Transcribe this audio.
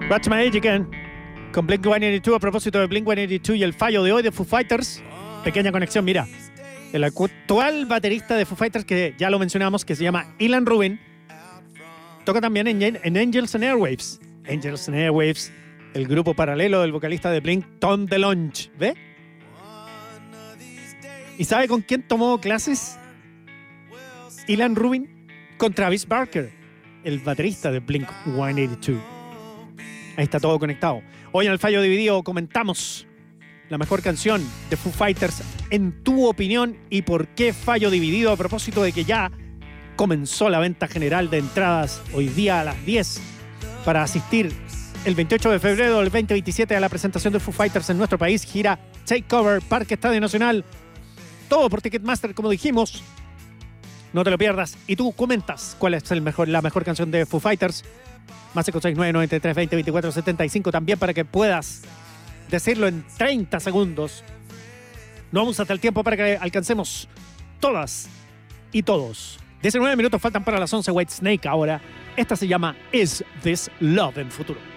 Watch My Age Again con Blink-182 a propósito de Blink-182 y el fallo de hoy de Foo Fighters. Pequeña conexión, mira. El actual baterista de Foo Fighters, que ya lo mencionamos, que se llama Ilan Rubin, toca también en Angels and Airwaves. Angels and Airwaves, el grupo paralelo del vocalista de Blink, Tom DeLonge. ¿Ve? ¿Y sabe con quién tomó clases Ilan Rubin? Con Travis Barker, el baterista de Blink-182. Ahí está todo conectado. Hoy en el Fallo Dividido comentamos la mejor canción de Foo Fighters en tu opinión y por qué Fallo Dividido, a propósito de que ya comenzó la venta general de entradas hoy día a las 10 para asistir el 28 de febrero del 2027 a la presentación de Foo Fighters en nuestro país, gira Takeover, Parque Estadio Nacional, todo por Ticketmaster, como dijimos. No te lo pierdas. Y tú comentas cuál es la mejor canción de Foo Fighters. Más 569 93 20 24 75 también para que puedas decirlo en 30 segundos. No vamos hasta el tiempo para que alcancemos todas y todos. 19 minutos faltan para las 11. Whitesnake ahora. Esta se llama Is This Love en Futuro.